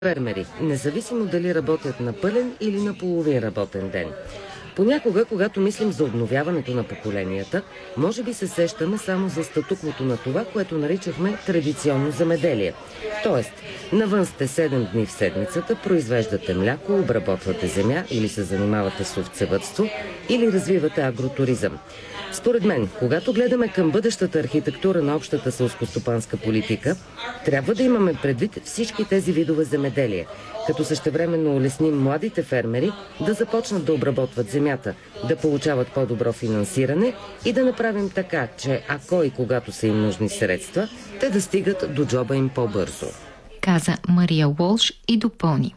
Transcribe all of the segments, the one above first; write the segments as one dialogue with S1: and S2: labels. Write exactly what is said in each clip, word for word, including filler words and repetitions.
S1: Фермери, независимо дали работят на пълен или на половин работен ден. Понякога, когато мислим за обновяването на поколенията, може би се сещаме само за статуквото на това, което наричахме традиционно земеделие. Тоест, навън сте седем дни в седмицата, произвеждате мляко, обработвате земя или се занимавате с овцевъдство или развивате агротуризъм. Според мен, когато гледаме към бъдещата архитектура на общата селскостопанска политика, трябва да имаме предвид всички тези видове земеделие, като същевременно улесним младите фермери да започнат да обработват земята, да получават по-добро финансиране и да направим така, че ако и когато са им нужни средства, те да стигат до джоба им по-бързо.
S2: Каза Мария Уолш и допълни.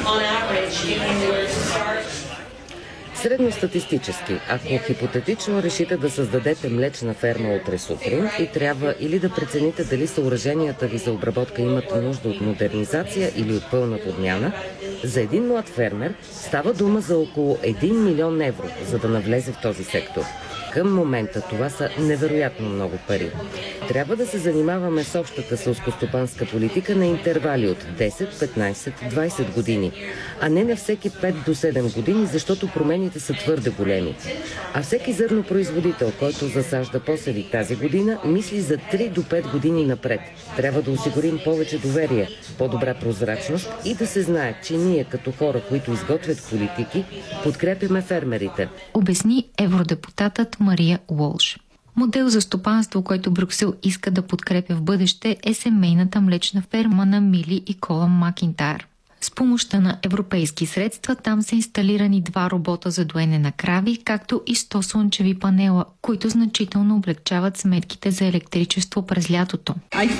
S1: Средностатистически, ако хипотетично решите да създадете млечна ферма утре сутрин и трябва или да прецените дали съоръженията ви за обработка имат нужда от модернизация или от пълна подмяна, за един млад фермер става дума за около един милион евро, за да навлезе в този сектор. Към момента това са невероятно много пари. Трябва да се занимаваме с общата селскостопанска политика на интервали от десет, петнайсет, двайсет години, а не на всеки пет до седем години, защото промените са твърде големи. А всеки зърнопроизводител, който засажда посеви тази година, мисли за три до пет години напред. Трябва да осигурим повече доверие, по-добра прозрачност и да се знае, че ние като хора, които изготвят политики, подкрепяме фермерите.
S2: Обясни евродепутатът Мария Уолш. Модел за стопанство, който Брюксел иска да подкрепя в бъдеще, е семейната млечна ферма на Мили и Колън Макинтайр. С помощта на европейски средства там са инсталирани два робота за доене на крави, както и сто слънчеви панела, които значително облегчават сметките за електричество през лятото.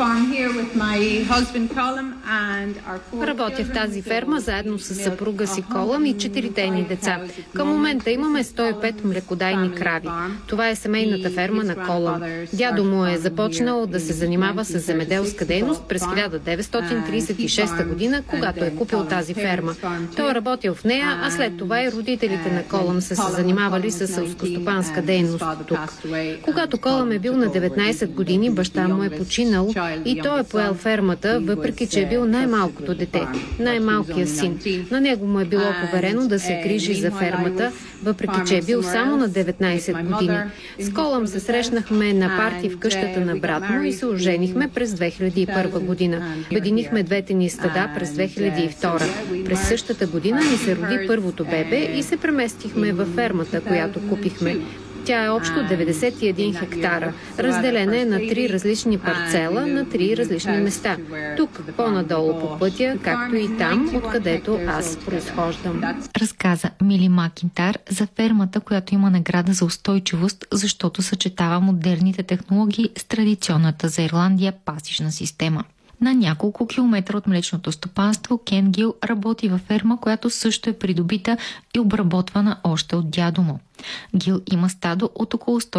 S3: Работя в тази ферма заедно с съпруга си Колън и четирите ни деца. Към момента имаме сто и пет млекодайни крави. Това е семейната ферма на Колън. Дядо му е започнал да се занимава с земеделска дейност през хиляда деветстотин трийсет и шеста година, когато е купил от тази ферма. Той е работил в нея, а след това и родителите на Колън са се занимавали с селскостопанска дейност тук. Когато Колън е бил на деветнайсет години, баща му е починал и той е поел фермата, въпреки че е бил най-малкото дете, най-малкият син. На него му е било поверено да се грижи за фермата, въпреки че е бил само на деветнайсет години. С Колън се срещнахме на парти в къщата на брат му и се оженихме през две хиляди и първа година. Обединихме двете ни стада през две хиляди и втора. През същата година ни се роди първото бебе и се преместихме във фермата, която купихме. Тя е общо деветдесет и един хектара. Разделена е на три различни парцела на три различни места. Тук, по-надолу по пътя, както и там, откъдето аз произхождам.
S2: Разказа Мили Макинтайр за фермата, която има награда за устойчивост, защото съчетава модерните технологии с традиционната за Ирландия пасищна система. На няколко километра от млечното стопанство Кен Гил работи във ферма, която също е придобита и обработвана още от дядо му. Гил има стадо от около сто